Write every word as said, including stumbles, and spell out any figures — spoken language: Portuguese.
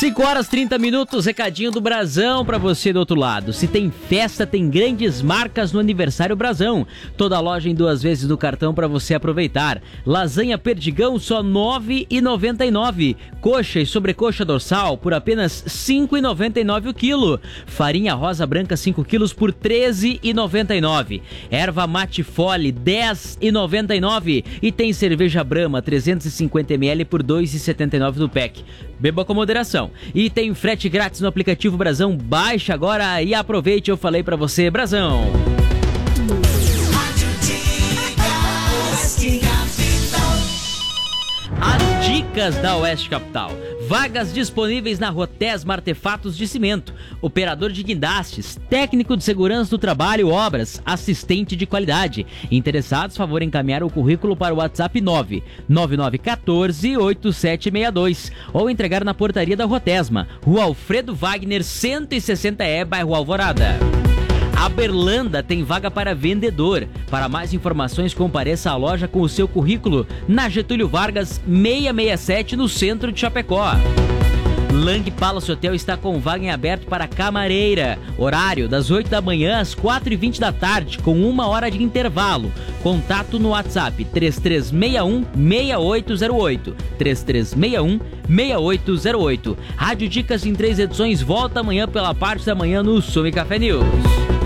cinco horas e trinta minutos, recadinho do Brasão pra você do outro lado. Se tem festa, tem grandes marcas no aniversário Brasão. Toda loja em duas vezes no cartão pra você aproveitar. Lasanha Perdigão só nove reais e noventa e nove centavos. Coxa e sobrecoxa dorsal por apenas cinco reais e noventa e nove centavos o quilo. Farinha rosa branca cinco quilos por treze reais e noventa e nove centavos. Erva mate Fole dez reais e noventa e nove centavos. E tem cerveja Brahma trezentos e cinquenta mililitros por dois reais e setenta e nove centavos no pack. Beba com moderação. E tem frete grátis no aplicativo Brasão. Baixa agora e aproveite, eu falei pra você, Brasão. As dicas da Oeste Capital. Vagas disponíveis na Rotesma Artefatos de Cimento. Operador de guindastes, técnico de segurança do trabalho, obras, assistente de qualidade. Interessados, favor encaminhar o currículo para o WhatsApp nove nove nove um quatro oito sete seis dois ou entregar na portaria da Rotesma, Rua Alfredo Wagner cento e sessenta E, bairro Alvorada. A Berlanda tem vaga para vendedor. Para mais informações, compareça à loja com o seu currículo na Getúlio Vargas seiscentos e sessenta e sete, no centro de Chapecó. Lang Palace Hotel está com vaga em aberto para camareira. Horário das oito da manhã às quatro e vinte da tarde, com uma hora de intervalo. Contato no WhatsApp três três seis um, seis oito zero oito. três três seis um, seis oito zero oito. Rádio Dicas em três edições volta amanhã pela parte da manhã no Sume Café News.